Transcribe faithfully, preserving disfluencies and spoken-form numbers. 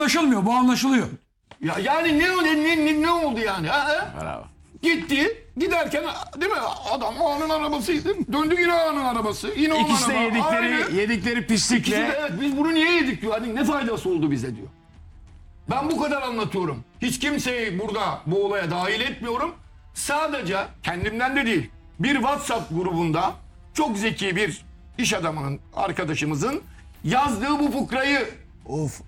Anlaşılmıyor. Bu anlaşılıyor. Ya yani ne ne ne, ne oldu yani? Ha, ha? Bravo. Gitti. Giderken değil mi? Adam onun arabasıydı. Döndü yine onun arabası. Yine onun İkisi de araba. yedikleri, Aynı. yedikleri İkisi pislikle. de, evet biz bunu niye yedik diyor. Hani ne faydası oldu bize diyor. Ben bu kadar anlatıyorum. Hiç kimseyi burada bu olaya dahil etmiyorum. Sadece kendimden de değil. Bir WhatsApp grubunda çok zeki bir iş adamının arkadaşımızın yazdığı bu fıkrayı Of